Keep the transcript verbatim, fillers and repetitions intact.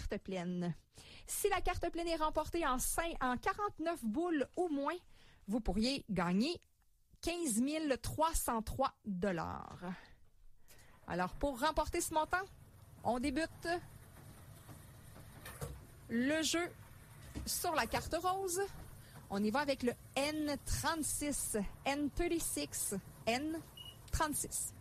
carte pleine. Si la carte pleine est remportée en, cinq, en quarante-neuf boules ou moins, vous pourriez gagner quinze mille trois cent trois dollars. Alors, pour remporter ce montant, on débute le jeu sur la carte rose. On y va avec le N trente-six. N trente-six. N trente-six.